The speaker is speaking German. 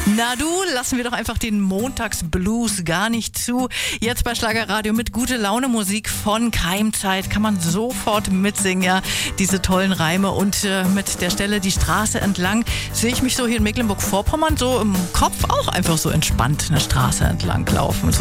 Na du, lassen wir doch einfach den Montagsblues gar nicht zu. Jetzt bei Schlagerradio mit gute Laune Musik von Keimzeit kann man sofort mitsingen, ja, diese tollen Reime. Und mit der Stelle die Straße entlang sehe ich mich so hier in Mecklenburg-Vorpommern so im Kopf auch einfach so entspannt eine Straße entlang laufen. So